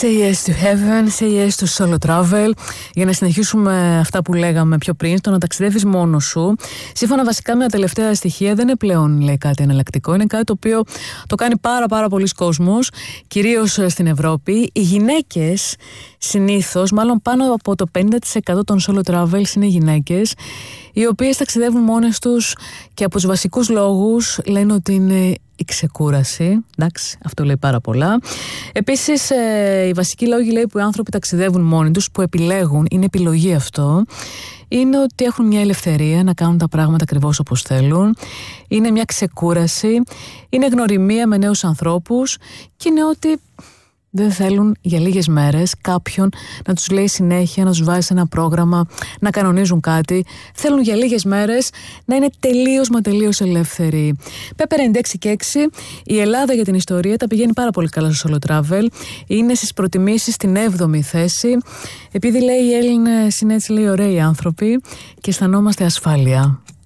Say yes to heaven, say yes to solo travel. Για να συνεχίσουμε αυτά που λέγαμε πιο πριν, το να ταξιδεύεις μόνος σου. Σύμφωνα βασικά με τα τελευταία στοιχεία, δεν είναι πλέον, λέει, κάτι εναλλακτικό. Είναι κάτι το οποίο το κάνει πάρα πολλοί κόσμος, κυρίως στην Ευρώπη. Οι γυναίκες συνήθως, μάλλον πάνω από το 50% των solo travels είναι γυναίκες, οι οποίες ταξιδεύουν μόνες τους και από τους βασικούς λόγους λένε ότι είναι η ξεκούραση. Εντάξει, αυτό λέει πάρα πολλά. Επίσης, οι βασικοί λόγοι, λέει, που οι άνθρωποι ταξιδεύουν μόνοι τους, που επιλέγουν, είναι επιλογή αυτό, είναι ότι έχουν μια ελευθερία να κάνουν τα πράγματα ακριβώς όπως θέλουν. Είναι μια ξεκούραση, είναι γνωριμία με νέους ανθρώπους και είναι ότι δεν θέλουν για λίγες μέρες κάποιον να τους λέει συνέχεια, να τους βάζει σε ένα πρόγραμμα, να κανονίζουν κάτι. Θέλουν για λίγες μέρες να είναι τελείως ελεύθεροι. Πέπερ 96 και 6, η Ελλάδα για την ιστορία τα πηγαίνει πάρα πολύ καλά στο solo travel. Είναι στις προτιμήσεις στην 7η θέση. Επειδή, λέει, οι Έλληνες είναι, έτσι λέει, ωραίοι άνθρωποι και αισθανόμαστε ασφάλεια.